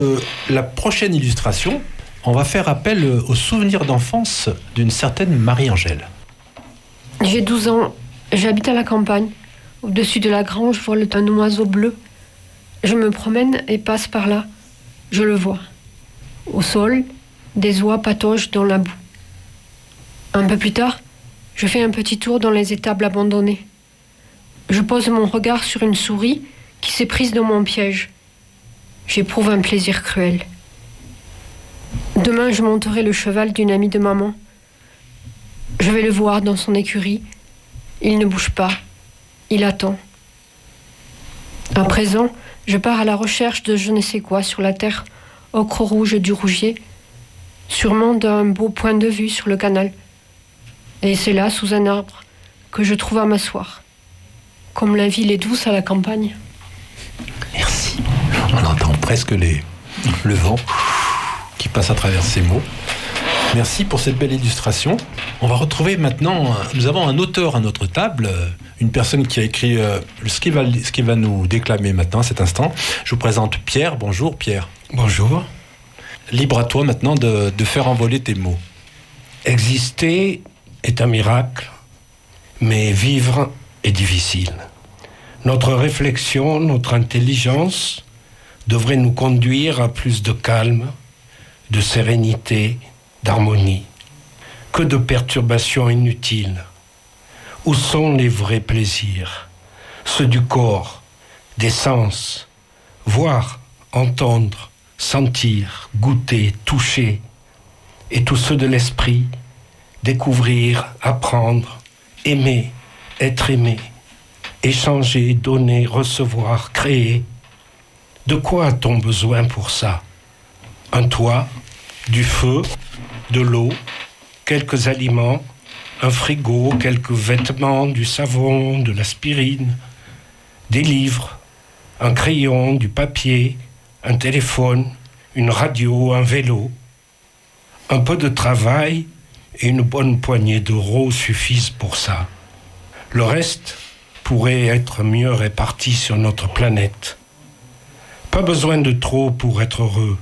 La prochaine illustration, on va faire appel aux souvenirs d'enfance d'une certaine Marie-Angèle. J'ai 12 ans, j'habite à la campagne. Au-dessus de la grange vole un oiseau bleu. Je me promène et passe par là. Je le vois. Au sol, des oies pataugent dans la boue. Un peu plus tard, je fais un petit tour dans les étables abandonnées. Je pose mon regard sur une souris qui s'est prise dans mon piège. J'éprouve un plaisir cruel. Demain, je monterai le cheval d'une amie de maman. Je vais le voir dans son écurie. Il ne bouge pas. Il attend. À présent, je pars à la recherche de je ne sais quoi sur la terre ocre rouge du Rougier, sûrement d'un beau point de vue sur le canal. Et c'est là, sous un arbre, que je trouve à m'asseoir. Comme la ville est douce à la campagne. Merci. On entend presque le vent qui passe à travers ces mots. Merci pour cette belle illustration. On va retrouver maintenant, nous avons un auteur à notre table, une personne qui a écrit ce qui va nous déclamer maintenant, à cet instant. Je vous présente Pierre. Bonjour Pierre. Bonjour. Libre à toi maintenant de faire envoler tes mots. Exister est un miracle, mais vivre est difficile. Notre réflexion, notre intelligence devrait nous conduire à plus de calme, de sérénité, d'harmonie. Que de perturbations inutiles. Où sont les vrais plaisirs? Ceux du corps, des sens, voir, entendre, sentir, goûter, toucher, et tous ceux de l'esprit, découvrir, apprendre, aimer, être aimé, échanger, donner, recevoir, créer. De quoi a-t-on besoin pour ça? Un toit, du feu, de l'eau, quelques aliments, un frigo, quelques vêtements, du savon, de l'aspirine, des livres, un crayon, du papier, un téléphone, une radio, un vélo. Un peu de travail et une bonne poignée d'euros suffisent pour ça. Le reste pourrait être mieux réparti sur notre planète. Pas besoin de trop pour être heureux.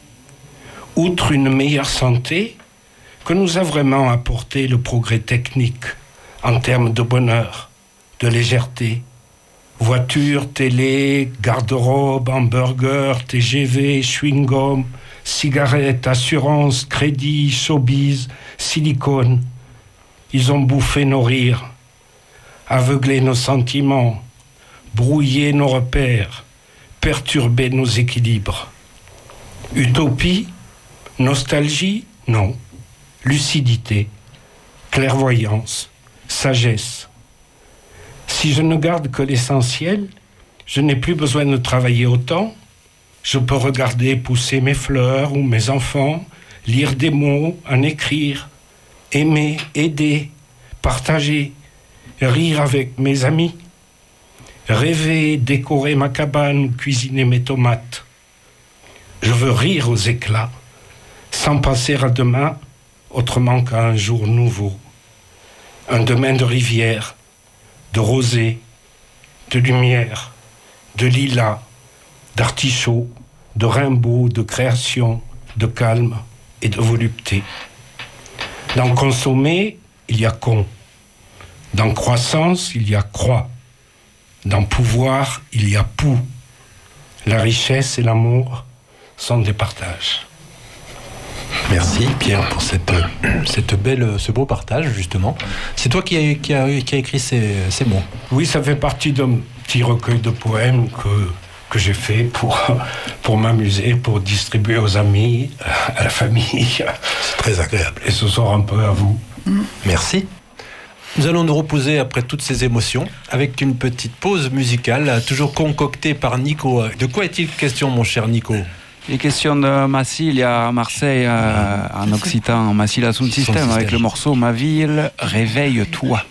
Outre une meilleure santé, que nous a vraiment apporté le progrès technique en termes de bonheur, de légèreté. Voiture, télé, garde-robe, hamburger, TGV, chewing-gum, cigarettes, assurance, crédit, showbiz, silicone. Ils ont bouffé nos rires, aveuglé nos sentiments, brouillé nos repères, perturbé nos équilibres. Utopie? Nostalgie? Non. Lucidité, clairvoyance, sagesse. Si je ne garde que l'essentiel, je n'ai plus besoin de travailler autant. Je peux regarder pousser mes fleurs ou mes enfants, lire des mots, en écrire, aimer, aider, partager, rire avec mes amis, rêver, décorer ma cabane, cuisiner mes tomates. Je veux rire aux éclats, sans penser à demain, autrement qu'à un jour nouveau. Un demain de rivière, de rosée, de lumière, de lilas, d'artichaut, de rimbaud, de création, de calme et de volupté. Dans consommer, il y a con. Dans croissance, il y a croix. Dans pouvoir, il y a pou. La richesse et l'amour sont des partages. Merci Pierre pour ce beau partage justement. C'est toi qui a écrit ces mots. Oui, ça fait partie d'un petit recueil de poèmes que j'ai fait pour m'amuser, pour distribuer aux amis, à la famille. C'est très agréable. Et ce soir un peu à vous. Merci. Nous allons nous reposer après toutes ces émotions avec une petite pause musicale, toujours concoctée par Nico. De quoi est-il question, mon cher Nico? Il est question de Massilia à Marseille, en occitan, Massilia Sound System, avec le morceau Ma ville, réveille-toi.